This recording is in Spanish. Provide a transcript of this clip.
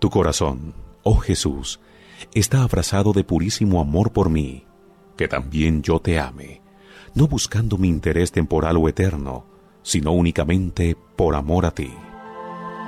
Tu corazón, oh Jesús, está abrazado de purísimo amor por mí, que también yo te ame, no buscando mi interés temporal o eterno, sino únicamente por amor a ti.